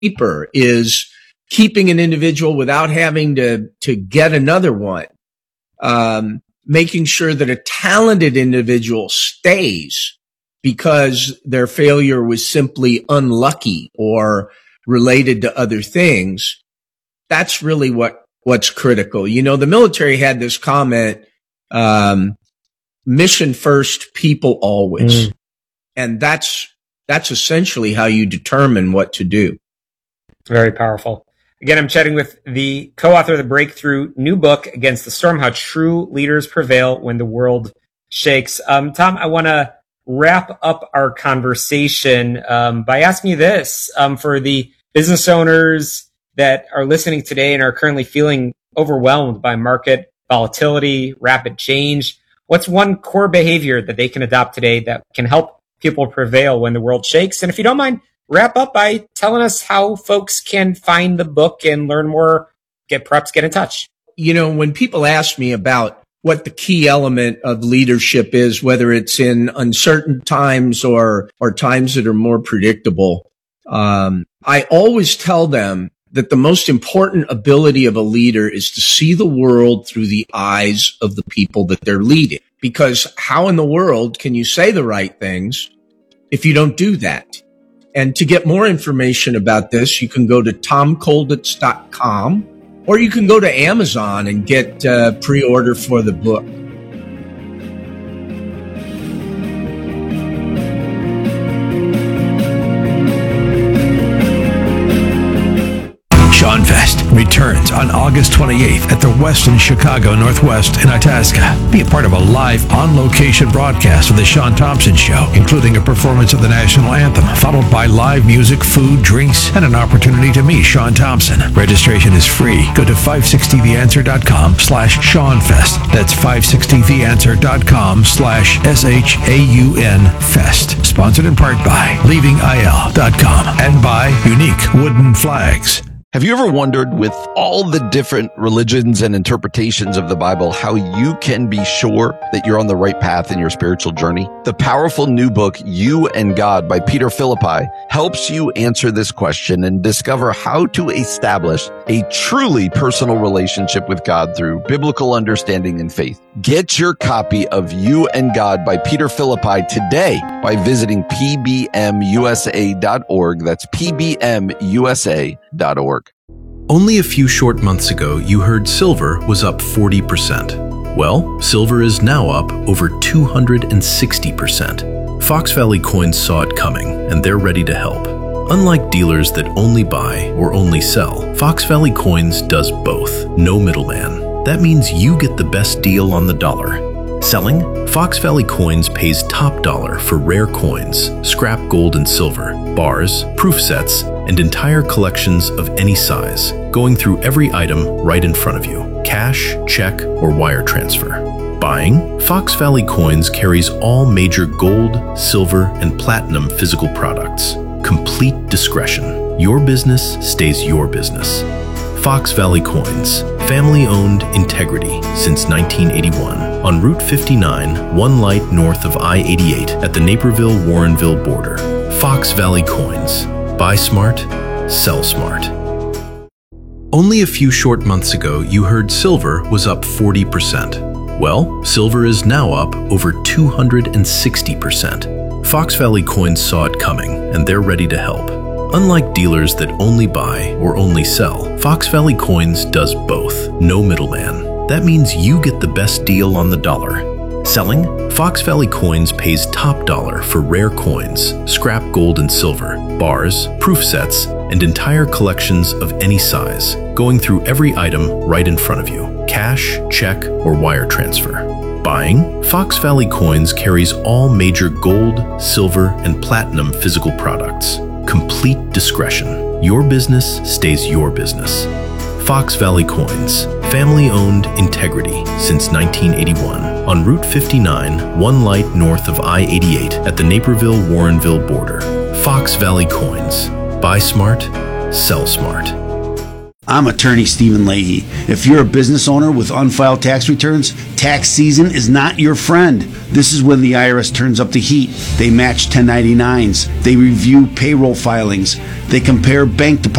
paper is keeping an individual without having to get another one. Making sure that a talented individual stays because their failure was simply unlucky or related to other things. That's really what's critical. You know, the military had this comment, mission first, people always. And that's essentially how you determine what to do. Very powerful. Again, I'm chatting with the co-author of the breakthrough new book, Against the Storm, How True Leaders Prevail When the World Shakes. Tom, I want to wrap up our conversation by asking you this. For the business owners that are listening today and are currently feeling overwhelmed by market volatility, rapid change, what's one core behavior that they can adopt today that can help people prevail when the world shakes? And if you don't mind, wrap up by telling us how folks can find the book and learn more, perhaps get in touch. You know, when people ask me about what the key element of leadership is, whether it's in uncertain times or times that are more predictable, I always tell them that the most important ability of a leader is to see the world through the eyes of the people that they're leading. Because how in the world can you say the right things if you don't do that? And to get more information about this, you can go to tomkolditz.com, or you can go to Amazon and get pre-order for the book. SeanFest returns on August 28th at the Westin Chicago Northwest in Itasca. Be a part of a live on-location broadcast of The Sean Thompson Show, including a performance of the national anthem, followed by live music, food, drinks, and an opportunity to meet Sean Thompson. Registration is free. Go to 560theanswer.com/SeanFest. That's 560theanswer.com/SHAUNFest. Sponsored in part by LeavingIL.com and by Unique Wooden Flags. Have you ever wondered, with all the different religions and interpretations of the Bible, how you can be sure that you're on the right path in your spiritual journey? The powerful new book, You and God by Peter Philippi, helps you answer this question and discover how to establish a truly personal relationship with God through biblical understanding and faith. Get your copy of You and God by Peter Philippi today by visiting pbmusa.org. That's pbmusa.org. Only a few short months ago, you heard silver was up 40%. Well, silver is now up over 260%. Fox Valley Coins saw it coming, and they're ready to help. Unlike dealers that only buy or only sell, Fox Valley Coins does both. No middleman. That means you get the best deal on the dollar. Selling? Fox Valley Coins pays top dollar for rare coins, scrap gold and silver, bars, proof sets, and entire collections of any size, going through every item right in front of you. Cash, check, or wire transfer. Buying? Fox Valley Coins carries all major gold, silver, and platinum physical products. Complete discretion. Your business stays your business. Fox Valley Coins, family-owned integrity since 1981. On Route 59, one light north of I-88 at the Naperville-Warrenville border. Fox Valley Coins. Buy smart, sell smart. Only a few short months ago, you heard silver was up 40%. Well, silver is now up over 260%. Fox Valley Coins saw it coming, and they're ready to help. Unlike dealers that only buy or only sell, Fox Valley Coins does both. No middleman. That means you get the best deal on the dollar. Selling? Fox Valley Coins pays top dollar for rare coins, scrap gold and silver, bars, proof sets, and entire collections of any size, going through every item right in front of you. Cash, check, or wire transfer. Buying? Fox Valley Coins carries all major gold, silver, and platinum physical products. Complete discretion. Your business stays your business. Fox Valley Coins, family-owned integrity since 1981. On Route 59, one light north of I-88 at the Naperville-Warrenville border. Fox Valley Coins. Buy smart, sell smart. I'm attorney Stephen Leahy. If you're a business owner with unfiled tax returns, tax season is not your friend. This is when the IRS turns up the heat. They match 1099s. They review payroll filings. They compare bank deposits